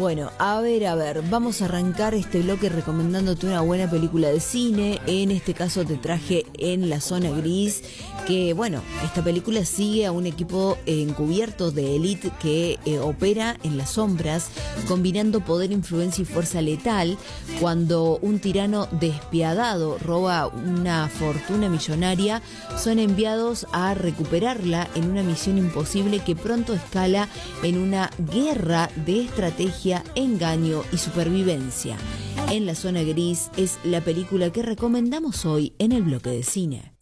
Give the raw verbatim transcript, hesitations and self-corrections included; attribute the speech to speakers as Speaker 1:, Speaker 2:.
Speaker 1: Bueno, a ver, a ver, vamos a arrancar este bloque recomendándote una buena película de cine. En este caso te traje En la zona gris, que bueno, esta película sigue a un equipo encubierto de élite que eh, opera en las sombras, combinando poder, influencia y fuerza letal. Cuando un tirano despiadado roba una fortuna millonaria, son enviados a recuperarla en una misión imposible que pronto escala en una guerra de estrategia, engaño y supervivencia. En la zona gris es la película que recomendamos hoy en el bloque de cine.